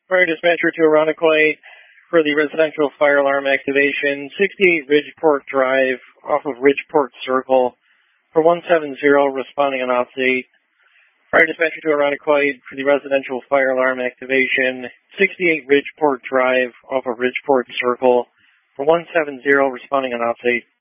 Fire dispatcher to Irondequoit for the residential fire alarm activation, 68 Ridgeport Drive off of Ridgeport Circle for 170 responding on ops 8. Fire dispatcher to Irondequoit for the residential fire alarm activation, 68 Ridgeport Drive off of Ridgeport Circle for 170 responding on ops 8.